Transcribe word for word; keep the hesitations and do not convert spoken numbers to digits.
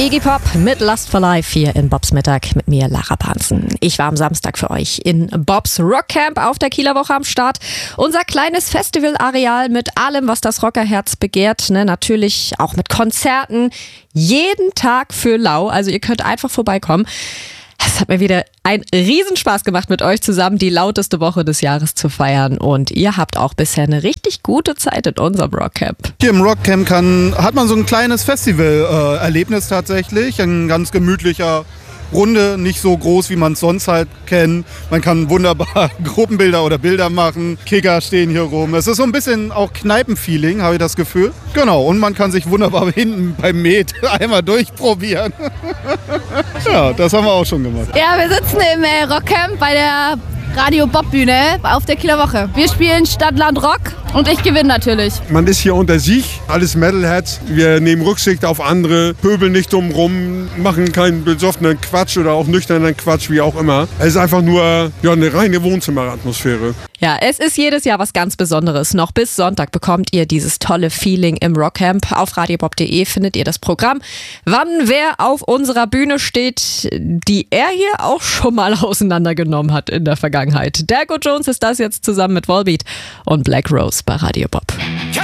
Iggy Pop mit Lust for Life hier in Bobs Mittag mit mir, Lara Panzen. Ich war am Samstag für euch in Bobs Rockcamp auf der Kieler Woche am Start. Unser kleines Festivalareal mit allem, was das Rockerherz begehrt. Ne? Natürlich auch mit Konzerten. Jeden Tag für lau. Also ihr könnt einfach vorbeikommen. Es hat mir wieder einen Riesenspaß gemacht, mit euch zusammen die lauteste Woche des Jahres zu feiern. Und ihr habt auch bisher eine richtig gute Zeit in unserem Rockcamp. Hier im Rockcamp kann, hat man so ein kleines Festival-Erlebnis tatsächlich. Ein ganz gemütlicher Runde, nicht so groß, wie man es sonst halt kennt. Man kann wunderbar Gruppenbilder oder Bilder machen. Kicker stehen hier rum. Es ist so ein bisschen auch Kneipenfeeling, habe ich das Gefühl. Genau, und man kann sich wunderbar hinten beim Met einmal durchprobieren. Ja, das haben wir auch schon gemacht. Ja, wir sitzen im äh, Rockcamp bei der Radio Bob Bühne auf der Kieler Woche. Wir spielen Stadt, Land, Rock und ich gewinne natürlich. Man ist hier unter sich, alles Metalheads. Wir nehmen Rücksicht auf andere, pöbeln nicht dumm rum, machen keinen besoffenen Quatsch oder auch nüchternen Quatsch, wie auch immer. Es ist einfach nur ja, eine reine Wohnzimmeratmosphäre. Ja, es ist jedes Jahr was ganz Besonderes. Noch bis Sonntag bekommt ihr dieses tolle Feeling im Rockcamp. Auf radiobob punkt de findet ihr das Programm. Wann wer auf unserer Bühne steht, die er hier auch schon mal auseinandergenommen hat in der Vergangenheit. Dergo Jones ist das jetzt zusammen mit Volbeat und Black Rose bei Radio Bob.